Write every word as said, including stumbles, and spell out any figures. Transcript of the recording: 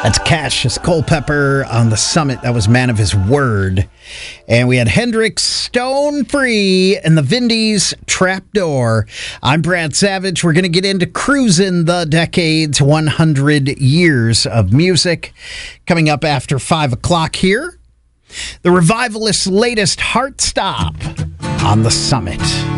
That's Cassius Culpepper on the Summit. That was Man of His Word. And we had Hendrix, Stone Free, and the Vindies, Trapdoor. I'm Brad Savage. We're going to get into Cruising the Decades, one hundred years of music. Coming up after five o'clock here, the Revivalists' latest Heart Stop on the Summit.